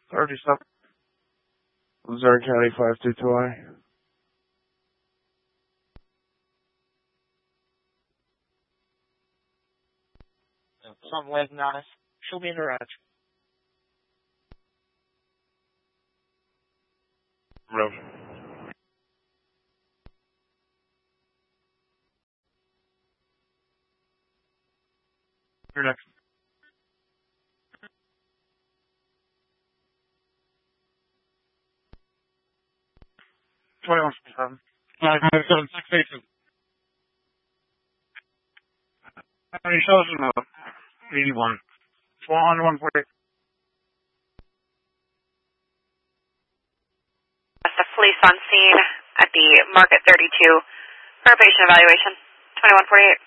37. Missouri County 522I. Something with Nice. She'll be in the ranch. Road. You're next. $21.7. 557 682. How many shows in the 81? 400, 148. That's the police on scene at the Market 32 for a patient evaluation. 2148.